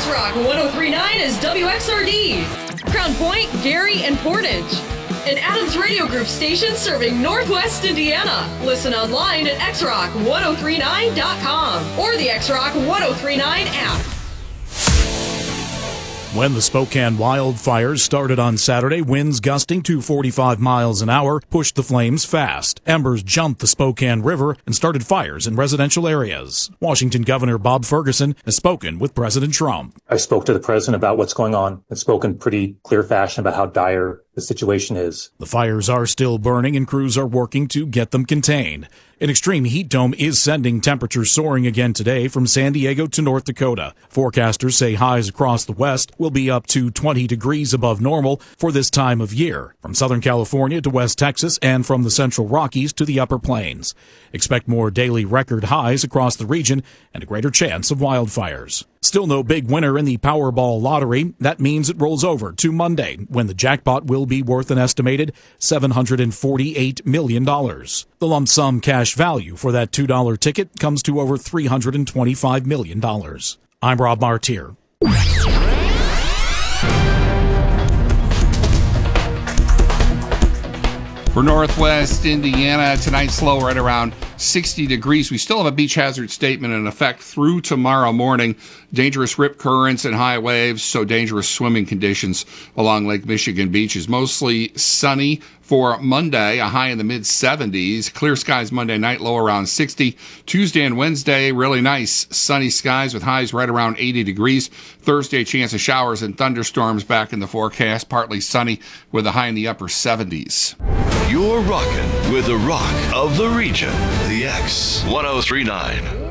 X-Rock 103.9 is WXRD. Crown Point, Gary, and Portage. An Adams Radio Group station serving Northwest Indiana. Listen online at xrock1039.com or the X-Rock 1039 app. When the Spokane wildfires started on Saturday, winds gusting to 45 miles an hour pushed the flames fast. Embers jumped the Spokane River and started fires in residential areas. Washington Governor Bob Ferguson has spoken with President Trump. I spoke to the president about what's going on and spoke in pretty clear fashion about how dire the situation is. The fires are still burning and crews are working to get them contained. An extreme heat dome is sending temperatures soaring again today from San Diego to North Dakota. Forecasters say highs across the west will be up to 20 degrees above normal for this time of year, from Southern California to West Texas and from the Central Rockies to the Upper Plains. Expect more daily record highs across the region and a greater chance of wildfires. Still no big winner in the Powerball lottery. That means it rolls over to Monday, when the jackpot will be worth an estimated $748 million. The lump sum cash value for that $2 ticket comes to over $325 million. I'm Rob Martier. For Northwest Indiana, tonight's low right around 60 degrees. We still have a beach hazard statement in effect through tomorrow morning. Dangerous rip currents and high waves, so dangerous swimming conditions along Lake Michigan beaches. Mostly sunny for Monday, a high in the mid-70s. Clear skies Monday night, low around 60. Tuesday and Wednesday, really nice sunny skies with highs right around 80 degrees. Thursday, chance of showers and thunderstorms back in the forecast. Partly sunny with a high in the upper 70s. You're rocking with the rock of the region, the X 103.9.